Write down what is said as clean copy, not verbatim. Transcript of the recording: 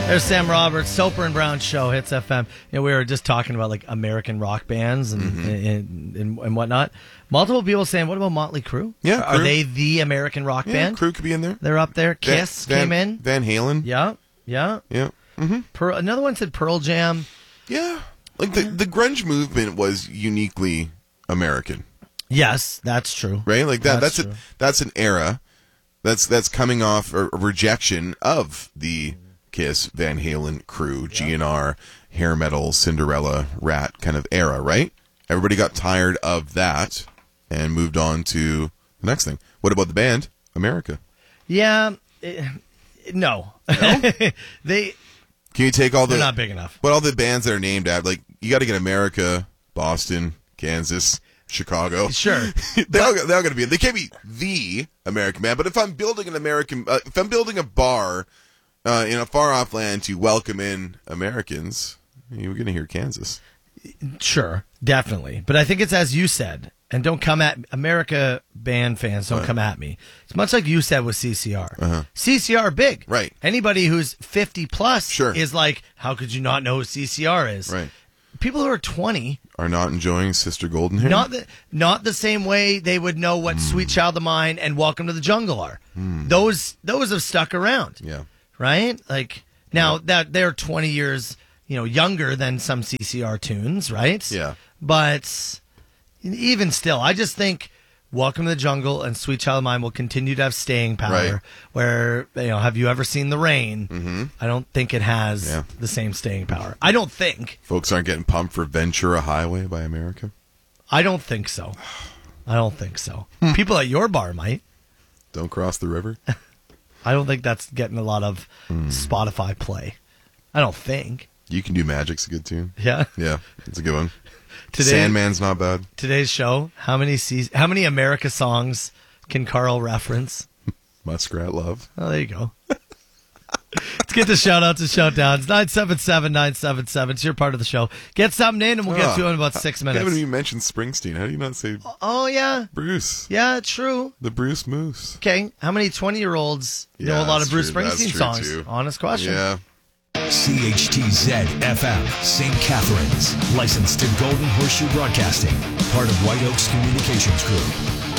There's Sam Roberts, Soper and Brown Show, Hits FM. We were just talking about like American rock bands and whatnot. Multiple people saying, what about Motley Crue? Yeah, Are Crue. they the American rock band? Crue could be in there. They're up there. Kiss came in. Van Halen. Yeah. Yeah. Another one said Pearl Jam. Yeah. Like the grunge movement was uniquely American. Yes, that's true. Right? Like that's true. that's an era that's coming off a rejection of the Kiss, Van Halen, Crue, GNR, hair metal, Cinderella, Rat kind of era, right? Everybody got tired of that and moved on to the next thing. What about the band America? Yeah. No. They're Can you take all the not big enough. But all the bands that are named after, like you got to get America, Boston, Kansas, Chicago. Sure. They all got to be. They can't be the American band. But if I'm building if I'm building a bar in a far off land to welcome in Americans, you're going to hear Kansas. Sure, definitely. But I think it's as you said, and don't come at America band fans, don't come at me. It's much like you said with CCR. CCR big. Right. Anybody who's 50 plus Sure. is like, how could you not know who CCR is? Right. People who are 20 Are not enjoying Sister Golden Hair? not the same way they would know what Sweet Child of Mine and Welcome to the Jungle are. Those have stuck around. Yeah. Right? Like now that they're 20 years, younger than some CCR tunes, right? Yeah. But even still, I just think Welcome to the Jungle and Sweet Child of Mine will continue to have staying power. Right. Where, have you ever seen The Rain? Mm-hmm. I don't think it has the same staying power. I don't think. Folks aren't getting pumped for Ventura Highway by America? I don't think so. People at your bar might. Don't cross the river? I don't think that's getting a lot of Spotify play. I don't think. You Can Do Magic's a good tune. Yeah. Yeah, it's a good one. Sandman's not bad. Today's show, how many America songs can Carl reference? Muskrat Love. Oh, there you go. Let's get the shout-outs and shout-downs. 977-977. It's your part of the show. Get something in, and we'll get to it in about 6 minutes. You haven't even mentioned Springsteen. How do you not say Oh, yeah. Bruce? Yeah, true. The Bruce Moose. Okay, how many 20-year-olds know a lot of Bruce Springsteen songs? Too. Honest question. Yeah. CHTZ FM, St. Catharines. Licensed to Golden Horseshoe Broadcasting. Part of White Oaks Communications Group.